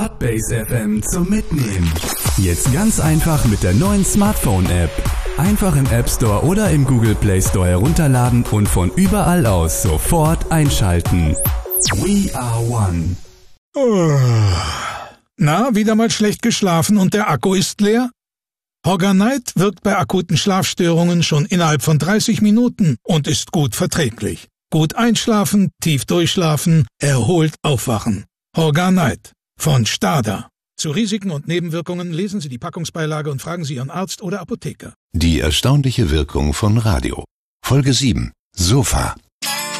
Artbase FM zum Mitnehmen. Jetzt ganz einfach mit der neuen Smartphone-App. Einfach im App Store oder im Google Play Store herunterladen und von überall aus sofort einschalten. We are one. Na, wieder mal schlecht geschlafen und der Akku ist leer? Horganite wirkt bei akuten Schlafstörungen schon innerhalb von 30 Minuten und ist gut verträglich. Gut einschlafen, tief durchschlafen, erholt aufwachen. Horganite von Stada. Zu Risiken und Nebenwirkungen lesen Sie die Packungsbeilage und fragen Sie Ihren Arzt oder Apotheker. Die erstaunliche Wirkung von Radio. Folge 7. Sofa.